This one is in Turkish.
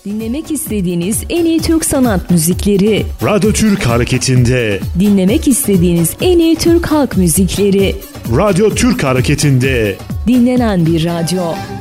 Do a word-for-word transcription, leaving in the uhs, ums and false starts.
Dinlemek istediğiniz en iyi Türk sanat müzikleri. Radyo Türk Hareketi'nde. Dinlemek istediğiniz en iyi Türk halk müzikleri. Radyo Türk Hareketi'nde. Dinlenen bir radyo.